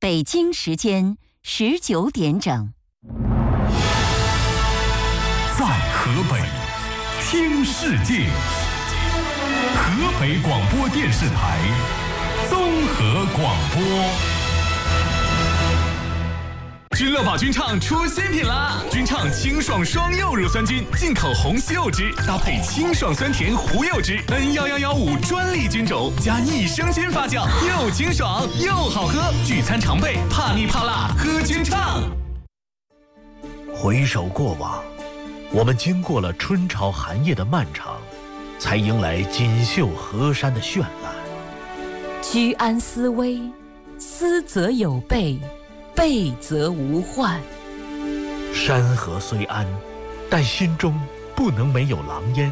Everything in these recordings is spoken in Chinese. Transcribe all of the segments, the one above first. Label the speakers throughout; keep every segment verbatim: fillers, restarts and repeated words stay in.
Speaker 1: 北京时间十九点整。
Speaker 2: 在河北听世界，河北广播电视台综合广播。君乐宝君畅出新品啦！君畅清爽双柚乳酸菌，进口红西柚汁，搭配清爽酸甜胡柚汁 N 一一一五专利菌种，加益生菌发酵，又清爽又好喝。聚餐常备，怕腻怕辣，喝君畅。
Speaker 3: 回首过往，我们经过了春潮寒夜的漫长，才迎来锦绣河山的绚烂。
Speaker 1: 居安思危，思则有备，备则无患。
Speaker 3: 山河虽安，但心中不能没有狼烟。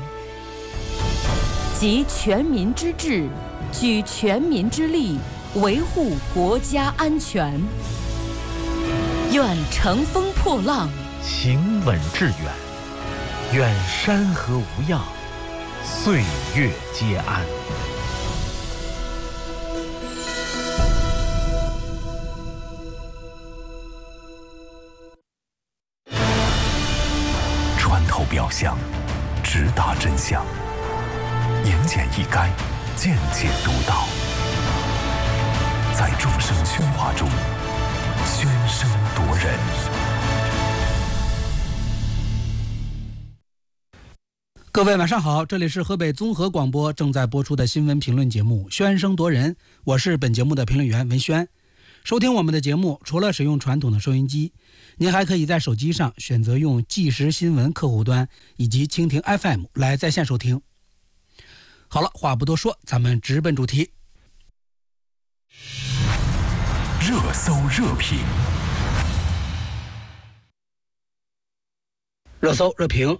Speaker 1: 集全民之智，举全民之力，维护国家安全。愿乘风破浪，
Speaker 3: 行稳致远。愿山河无恙，岁月皆安。
Speaker 2: 穿透表象，直达真相，言简意赅，见解独到。在众生喧哗中，喧声夺人。
Speaker 4: 各位晚上好，这里是河北综合广播正在播出的新闻评论节目《喧声夺人》，我是本节目的评论员文轩。收听我们的节目，除了使用传统的收音机，您还可以在手机上选择用即时新闻客户端以及蜻蜓 F M 来在线收听。好了，话不多说，咱们直奔主题。
Speaker 2: 热搜热评，
Speaker 4: 热搜热评。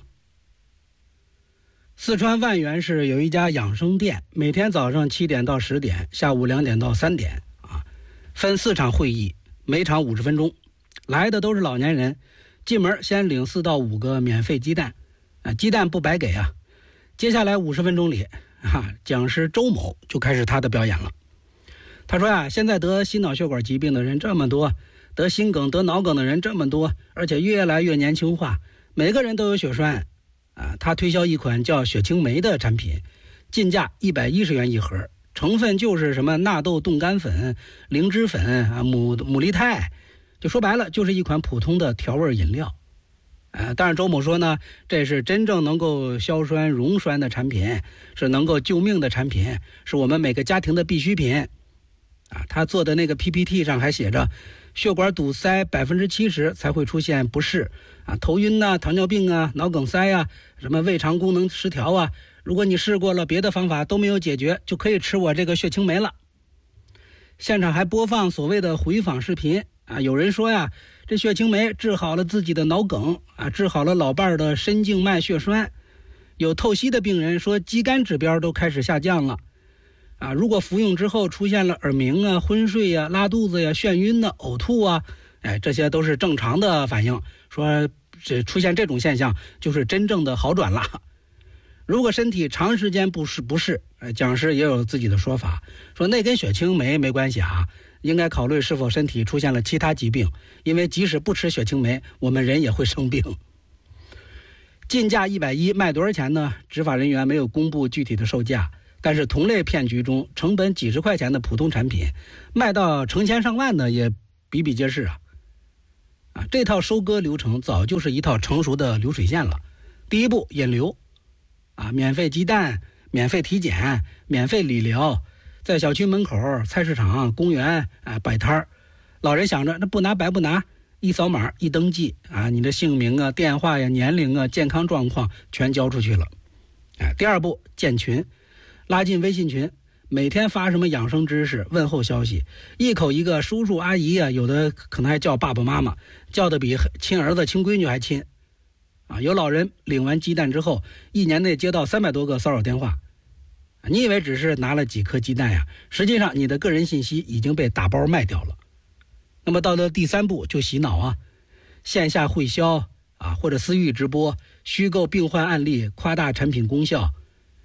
Speaker 4: 四川万源市有一家养生店，每天早上七点到十点，下午两点到三点啊，分四场会议，每场五十分钟。来的都是老年人，进门先领四到五个免费鸡蛋啊，鸡蛋不白给啊。接下来五十分钟里啊，讲师周某就开始他的表演了。他说啊，现在得心脑血管疾病的人这么多，得心梗得脑梗的人这么多，而且越来越年轻化，每个人都有血栓啊。他推销一款叫血清酶的产品，进价一百一十元一盒，成分就是什么纳豆冻干粉、灵芝粉啊、牡牡蛎肽，就说白了就是一款普通的调味饮料。呃，但是周某说呢，这是真正能够消栓溶栓的产品，是能够救命的产品，是我们每个家庭的必需品。啊，他做的那个 P P T 上还写着，血管堵塞百分之七十才会出现不适啊，头晕呐、啊、糖尿病啊、脑梗塞啊、什么胃肠功能失调啊。如果你试过了别的方法都没有解决，就可以吃我这个血清酶了。现场还播放所谓的回访视频啊，有人说呀，这血清酶治好了自己的脑梗啊，治好了老伴儿的深静脉血栓。有透析的病人说肌酐指标都开始下降了。啊，如果服用之后出现了耳鸣啊、昏睡呀、啊、拉肚子呀、眩晕呐、呕吐啊，哎，这些都是正常的反应。说这出现这种现象，就是真正的好转了。如果身体长时间不适不适，呃，讲师也有自己的说法，说那跟血清酶没关系啊，应该考虑是否身体出现了其他疾病，因为即使不吃血清酶，我们人也会生病。进价一百一，卖多少钱呢？执法人员没有公布具体的售价。但是同类骗局中，成本几十块钱的普通产品，卖到成千上万的也比比皆是啊！啊，这套收割流程早就是一套成熟的流水线了。第一步，引流，啊，免费鸡蛋，免费体检，免费理疗，在小区门口、菜市场、公园啊摆摊儿。老人想着那不拿白不拿，一扫码一登记啊，你的姓名啊、电话呀、年龄啊、健康状况全交出去了。啊，第二步，建群。拉进微信群，每天发什么养生知识、问候消息，一口一个叔叔阿姨啊，有的可能还叫爸爸妈妈，叫的比亲儿子亲闺女还亲啊！有老人领完鸡蛋之后，一年内接到三百多个骚扰电话，你以为只是拿了几颗鸡蛋呀？实际上你的个人信息已经被打包卖掉了。那么到了第三步就洗脑啊，线下会销啊，或者私域直播，虚构病患案例，夸大产品功效。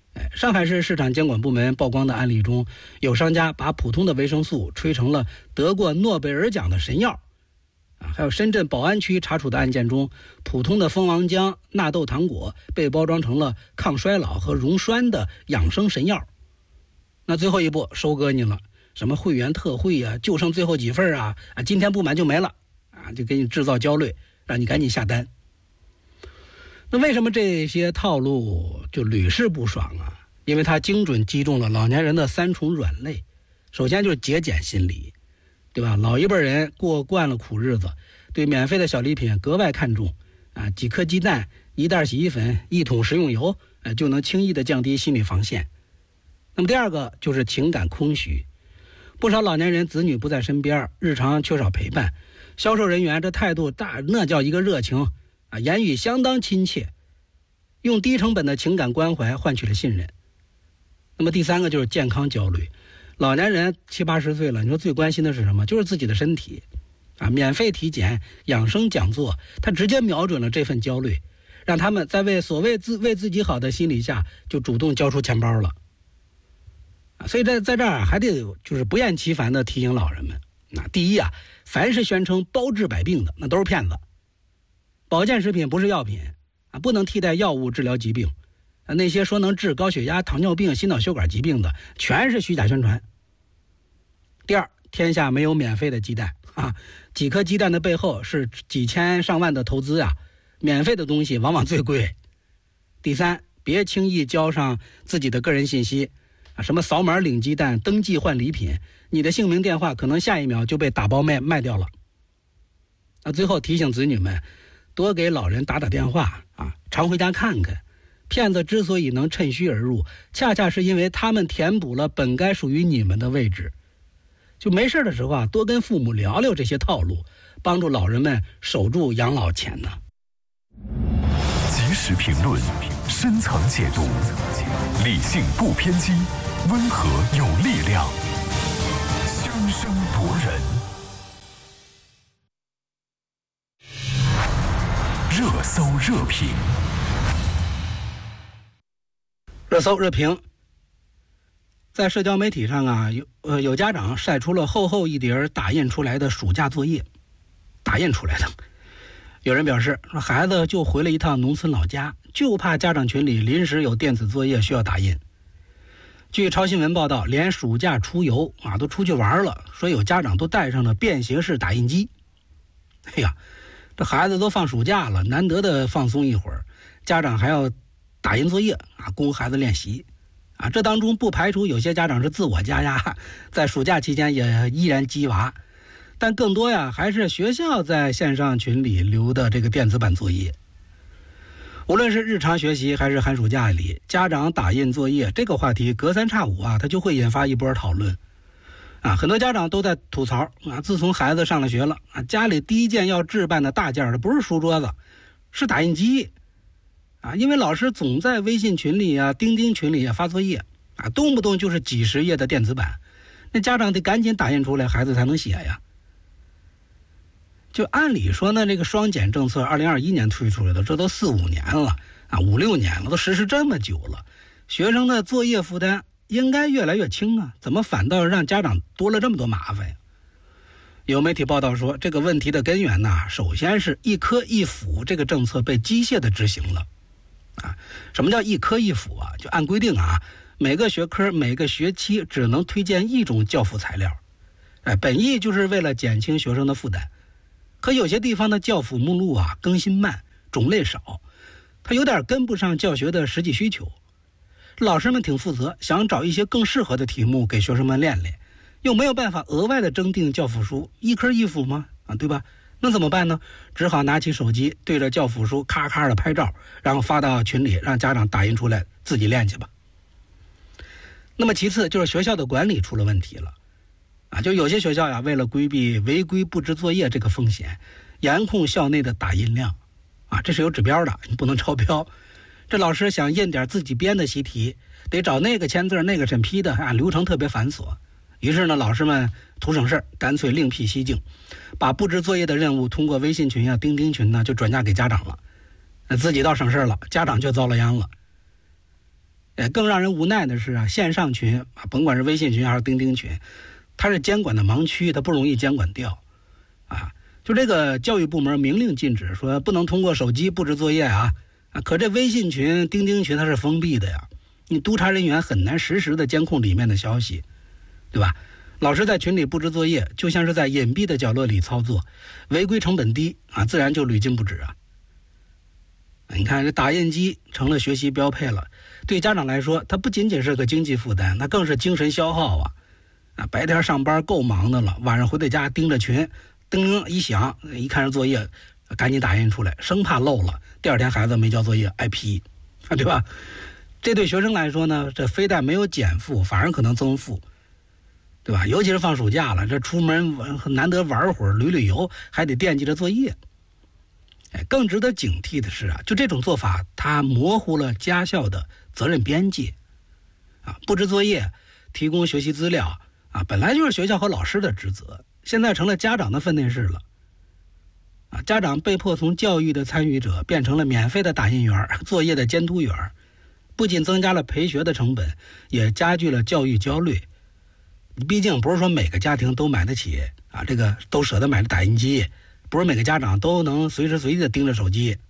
Speaker 4: 哎，上海市市场监管部门曝光的案例中，有商家把普通的维生素吹成了得过诺贝尔奖的神药。啊，还有深圳宝安区查处的案件中，普通的蜂王浆、纳豆糖果被包装成了抗衰老和溶栓的养生神药。那最后一步收割你了，什么会员特惠啊，就剩最后几份啊，啊，今天不买就没了啊，就给你制造焦虑，让你赶紧下单。那为什么这些套路就屡试不爽啊？因为它精准击中了老年人的三重软肋。首先就是节俭心理，对吧？老一辈人过惯了苦日子，对免费的小礼品格外看重啊，几颗鸡蛋、一袋洗衣粉、一桶食用油，呃，就能轻易的降低心理防线。那么第二个就是情感空虚，不少老年人子女不在身边，日常缺少陪伴，销售人员这态度大，那叫一个热情啊，言语相当亲切，用低成本的情感关怀换取了信任。那么第三个就是健康焦虑，老年人七八十岁了，你说最关心的是什么？就是自己的身体啊！免费体检、养生讲座，他直接瞄准了这份焦虑，让他们在为所谓自为自己好的心理下，就主动交出钱包了。啊，所以在在这儿还得就是不厌其烦的提醒老人们，那第一啊，凡是宣称包治百病的，那都是骗子。保健食品不是药品啊，不能替代药物治疗疾病。那些说能治高血压、糖尿病、心脑血管疾病的，全是虚假宣传。第二，天下没有免费的鸡蛋啊，几颗鸡蛋的背后是几千上万的投资啊，免费的东西往往最贵。第三，别轻易交上自己的个人信息啊，什么扫码领鸡蛋、登记换礼品，你的姓名电话可能下一秒就被打包卖卖掉了。那最后提醒子女们，多给老人打打电话啊，常回家看看。骗子之所以能趁虚而入，恰恰是因为他们填补了本该属于你们的位置。就没事的时候啊，多跟父母聊聊这些套路，帮助老人们守住养老钱呢。
Speaker 5: 及时评论，深层解读，理性不偏激，温和有力量，生生夺人。热搜热评。
Speaker 4: 热搜热评，在社交媒体上啊，有呃有家长晒出了厚厚一叠打印出来的暑假作业，打印出来的。有人表示说，孩子就回了一趟农村老家，就怕家长群里临时有电子作业需要打印。据超新闻报道，连暑假出游啊都出去玩了，说有家长都带上了便携式打印机。哎呀，这孩子都放暑假了，难得的放松一会儿，家长还要打印作业啊，供孩子练习啊。这当中不排除有些家长是自我加压，在暑假期间也依然激娃，但更多呀还是学校在线上群里留的这个电子版作业。无论是日常学习还是寒暑假里，家长打印作业这个话题隔三差五啊，它就会引发一波讨论啊。很多家长都在吐槽啊，自从孩子上了学了啊，家里第一件要置办的大件的不是书桌子，是打印机。啊，因为老师总在微信群里啊、钉钉群里啊发作业啊，动不动就是几十页的电子版，那家长得赶紧打印出来，孩子才能写呀。就按理说呢，这个双减政策二零二一年推出来的，这都四五年了啊，五六年了，都实施这么久了，学生的作业负担应该越来越轻啊，怎么反倒让家长多了这么多麻烦呀？有媒体报道说，这个问题的根源呢，首先是一科一辅这个政策被机械的执行了。啊，什么叫一科一辅啊？就按规定啊，每个学科每个学期只能推荐一种教辅材料，哎，本意就是为了减轻学生的负担。可有些地方的教辅目录啊更新慢，种类少，它有点跟不上教学的实际需求。老师们挺负责，想找一些更适合的题目给学生们练练，又没有办法额外的增订教辅书，一科一辅吗？啊，对吧？那怎么办呢？只好拿起手机对着教辅书咔咔的拍照，然后发到群里，让家长打印出来自己练去吧。那么其次就是学校的管理出了问题了啊，就有些学校呀，为了规避违规布置作业这个风险，严控校内的打印量啊，这是有指标的，你不能超标。这老师想印点自己编的习题，得找那个签字那个审批的啊，流程特别繁琐。于是呢，老师们图省事，干脆另辟蹊径，把布置作业的任务通过微信群啊、钉钉群呢，就转嫁给家长了。自己倒省事了，家长却遭了殃了。 呃，更让人无奈的是啊，线上群啊，甭管是微信群还是钉钉群，它是监管的盲区，它不容易监管掉，啊，就这个教育部门明令禁止说不能通过手机布置作业啊，啊，可这微信群、钉钉群它是封闭的呀，你督查人员很难实时的监控里面的消息，对吧？老师在群里布置作业，就像是在隐蔽的角落里操作，违规成本低啊，自然就屡禁不止啊。你看这打印机成了学习标配了，对家长来说，它不仅仅是个经济负担，那更是精神消耗啊！啊，白天上班够忙的了，晚上回到家盯着群，叮一响，一看是作业，赶紧打印出来，生怕漏了，第二天孩子没交作业挨批，啊，对吧？这对学生来说呢，这非但没有减负，反而可能增负，对吧？尤其是放暑假了，这出门难得玩会儿、旅旅游，还得惦记着作业。哎，更值得警惕的是啊，就这种做法，它模糊了家校的责任边界。啊，布置作业、提供学习资料啊，本来就是学校和老师的职责，现在成了家长的分内事了。啊，家长被迫从教育的参与者变成了免费的打印员、作业的监督员，不仅增加了培学的成本，也加剧了教育焦虑。毕竟不是说每个家庭都买得起啊，这个都舍得买的打印机，不是每个家长都能随时随地的盯着手机。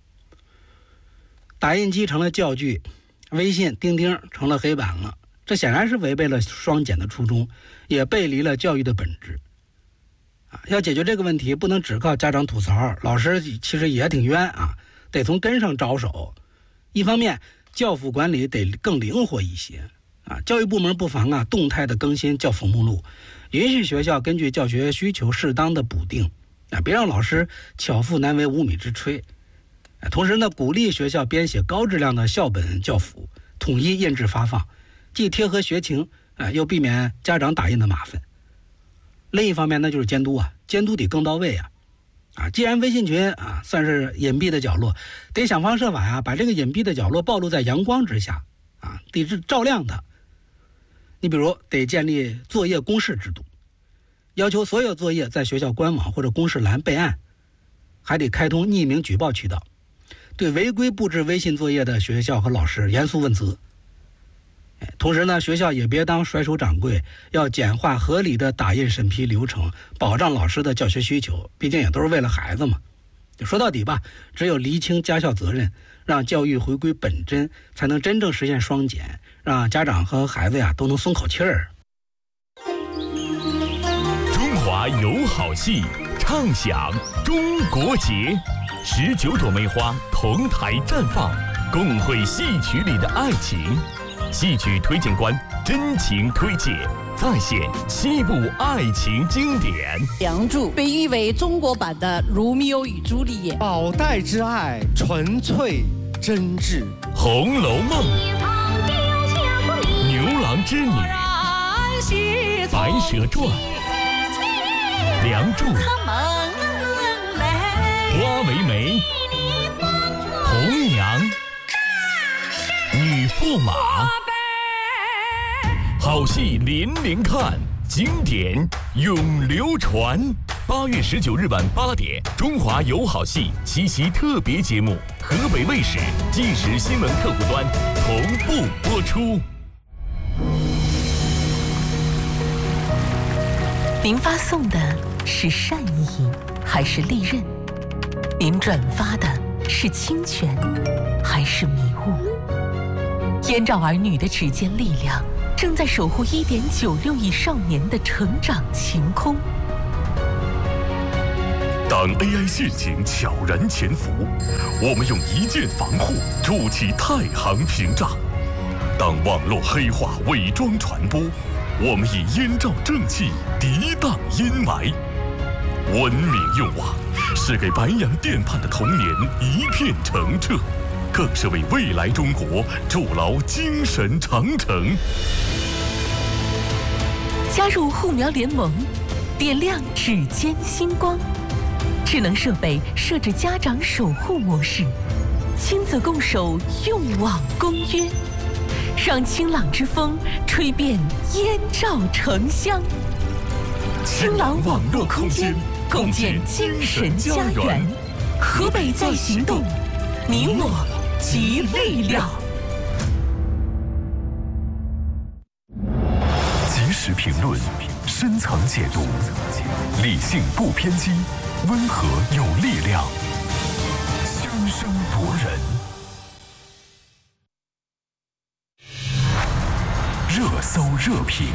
Speaker 4: 打印机成了教具，微信、钉钉成了黑板了，这显然是违背了双减的初衷，也背离了教育的本质。啊，要解决这个问题，不能只靠家长吐槽，老师其实也挺冤啊，得从根上着手。一方面，教辅管理得更灵活一些。啊，教育部门不妨啊动态的更新教辅目录，允许学校根据教学需求适当的补丁，啊，别让老师巧妇难为无米之炊。啊，同时呢，鼓励学校编写高质量的校本教辅，统一印制发放，既贴合学情，啊，又避免家长打印的麻烦。另一方面呢，就是监督啊，监督得更到位啊。啊，既然微信群啊算是隐蔽的角落，得想方设法呀，把这个隐蔽的角落暴露在阳光之下，啊，得是照亮它。你比如得建立作业公示制度，要求所有作业在学校官网或者公示栏备案，还得开通匿名举报渠道，对违规布置微信作业的学校和老师严肃问责。同时呢，学校也别当甩手掌柜，要简化合理的打印审批流程，保障老师的教学需求，毕竟也都是为了孩子嘛。说到底吧，只有厘清家校责任，让教育回归本真，才能真正实现双减，让家长和孩子呀都能松口气儿。
Speaker 5: 中华有好戏，畅享中国节，十九朵梅花同台绽放，共绘戏曲里的爱情。戏曲推荐官真情推介，再现七部爱情经典。
Speaker 6: 《梁祝》被誉为中国版的《罗密欧与朱丽叶》，
Speaker 7: 宝黛之爱纯粹真挚，《
Speaker 5: 红楼梦》牛郎织女，《白蛇传》《梁祝》花为媒，红娘，女驸马。好戏连连看，经典永流传。八月十九日晚八点，中华有好戏七夕特别节目，河北卫视即时新闻客户端同步播出。
Speaker 1: 您发送的是善意还是利刃？您转发的是侵权还是迷雾？燕赵儿女的指尖力量正在守护 一点九六亿少年的成长晴空。
Speaker 5: 当 A I 陷阱悄然潜伏，我们用一键防护筑起太行屏障；当网络黑化伪装传播，我们以燕赵正气涤荡阴霾。文明用网是给白洋淀畔的童年一片澄澈，更是为未来中国筑牢精神长城。
Speaker 1: 加入护苗联盟，点亮指尖星光。智能设备设置家长守护模式，亲子共守用网公约，让清朗之风吹遍燕赵城乡。清朗网络空间，共建精神家园。河北在行动，你我集力量。
Speaker 5: 评论，深层解读，理性不偏激，温和有力量，声声夺人。热搜热评，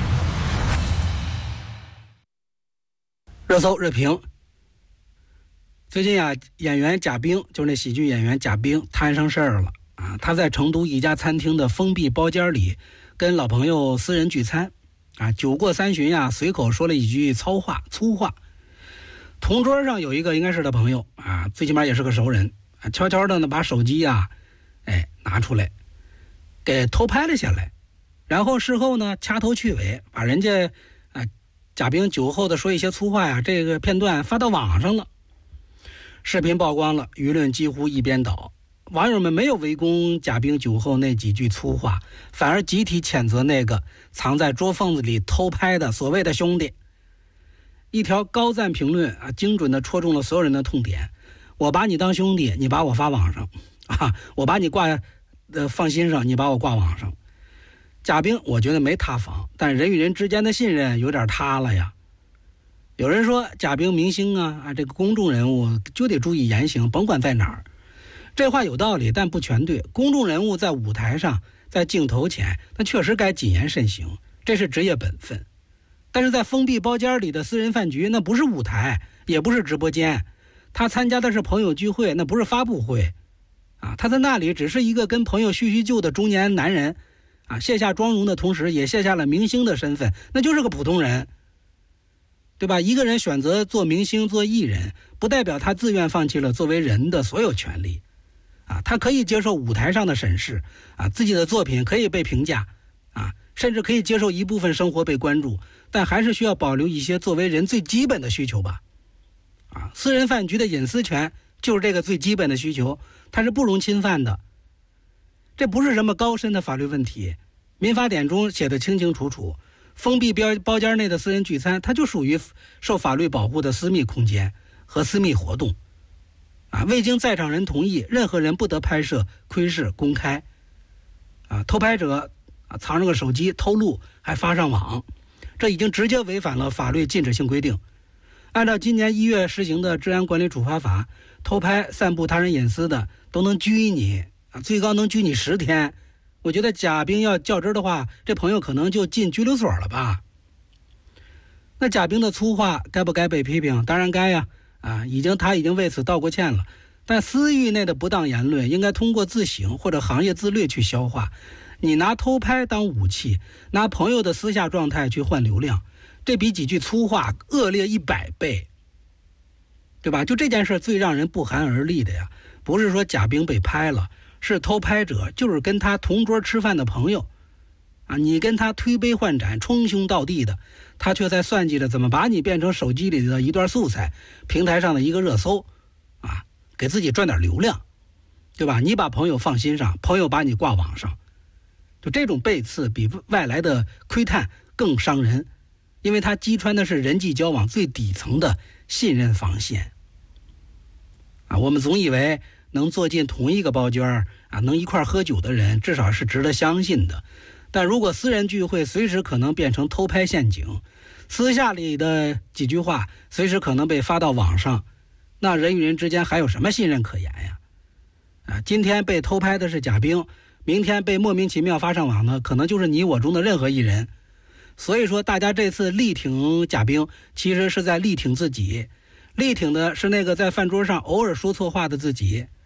Speaker 4: 热搜热评。最近啊，演员贾冰，就是那喜剧演员贾冰摊上事儿了啊！他在成都一家餐厅的封闭包间里，跟老朋友私人聚餐啊，酒过三巡呀、啊，随口说了一句糙话、粗话。同桌上有一个应该是他朋友啊，最起码也是个熟人啊，悄悄的呢把手机啊，哎拿出来，给偷拍了下来，然后事后呢掐头去尾，把人家啊贾冰酒后的说一些粗话呀，这个片段发到网上了。视频曝光了，舆论几乎一边倒，网友们没有围攻贾冰酒后那几句粗话，反而集体谴责那个藏在桌缝子里偷拍的所谓的兄弟。一条高赞评论啊，精准地戳中了所有人的痛点。我把你当兄弟，你把我发网上啊；我把你挂呃放心上，你把我挂网上。贾冰我觉得没塌房，但人与人之间的信任有点塌了呀。有人说贾冰明星啊啊，这个公众人物就得注意言行，甭管在哪儿。这话有道理，但不全对。公众人物在舞台上，在镜头前，那确实该谨言慎行，这是职业本分。但是在封闭包间里的私人饭局，那不是舞台，也不是直播间，他参加的是朋友聚会，那不是发布会啊。他在那里只是一个跟朋友叙叙旧的中年男人啊，卸下妆容的同时，也卸下了明星的身份，那就是个普通人。对吧？一个人选择做明星、做艺人，不代表他自愿放弃了作为人的所有权利，啊，他可以接受舞台上的审视，啊，自己的作品可以被评价，啊，甚至可以接受一部分生活被关注，但还是需要保留一些作为人最基本的需求吧，啊，私人饭局的隐私权就是这个最基本的需求，它是不容侵犯的，这不是什么高深的法律问题，民法典中写得清清楚楚。封闭包间内的私人聚餐，它就属于受法律保护的私密空间和私密活动，啊，未经在场人同意，任何人不得拍摄、窥视、公开，啊，偷拍者啊藏着个手机偷录还发上网，这已经直接违反了法律禁止性规定。按照今年一月实行的治安管理处罚法，偷拍、散布他人隐私的都能拘你，啊，最高能拘你十天。我觉得贾冰要较真的话，这朋友可能就进拘留所了吧。那贾冰的粗话该不该被批评？当然该呀，啊，已经他已经为此道过歉了。但私域内的不当言论应该通过自省或者行业自律去消化。你拿偷拍当武器，拿朋友的私下状态去换流量，这比几句粗话恶劣一百倍，对吧？就这件事最让人不寒而栗的呀，不是说贾冰被拍了。是偷拍者，就是跟他同桌吃饭的朋友，啊，你跟他推杯换盏、称兄道弟的，他却在算计着怎么把你变成手机里的一段素材，平台上的一个热搜，啊，给自己赚点流量，对吧？你把朋友放心上，朋友把你挂网上，就这种背刺比外来的窥探更伤人，因为它击穿的是人际交往最底层的信任防线。啊，我们总以为能坐进同一个包间啊，能一块喝酒的人，至少是值得相信的。但如果私人聚会随时可能变成偷拍陷阱，私下里的几句话随时可能被发到网上，那人与人之间还有什么信任可言呀？啊，今天被偷拍的是贾冰，明天被莫名其妙发上网的，可能就是你我中的任何一人。所以说，大家这次力挺贾冰，其实是在力挺自己，力挺的是那个在饭桌上偶尔说错话的自己。